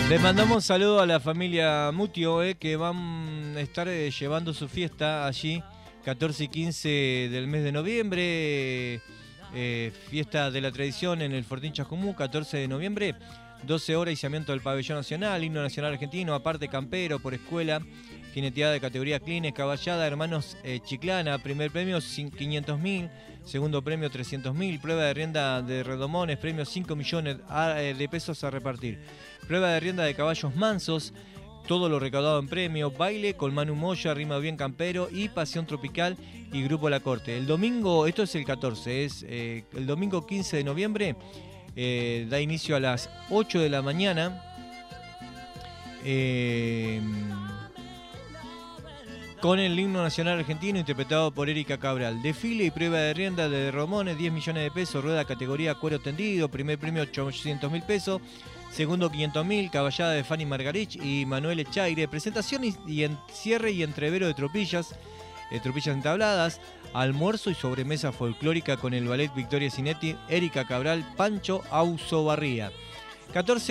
Le mandamos un saludo a la familia Mutio, que van a estar llevando su fiesta allí, 14 y 15 del mes de noviembre. Fiesta de la tradición en el Fortín Chascomú, 14 de noviembre. 12 horas, izamiento del pabellón nacional, himno nacional argentino, aparte campero por escuela, jineteada de categoría Clines, caballada, hermanos Chiclana, primer premio 500.000, segundo premio 300.000, prueba de rienda de redomones, premio 5 millones de pesos a repartir, prueba de rienda de caballos mansos, todo lo recaudado en premio, baile con Manu Moya, Rima Bien Campero y Pasión Tropical y Grupo La Corte. El domingo, esto es el 14, es el domingo 15 de noviembre, da inicio a las 8 de la mañana con el himno nacional argentino interpretado por Erika Cabral. Desfile y prueba de rienda de Romones, 10 millones de pesos, rueda categoría cuero tendido, primer premio 800.000 pesos, segundo 500.000, caballada de Fanny Margarich y Manuel Echaire, presentación y cierre y entrevero de tropillas entabladas, almuerzo y sobremesa folclórica con el ballet Victoria Cinetti, Erika Cabral, Pancho Ausobarría. 14